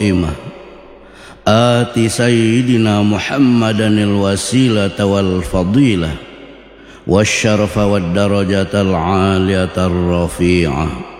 القائمة آت سيدنا محمدا الوسيلة والفضيلة والشرف والدرجة العالية الرفيعة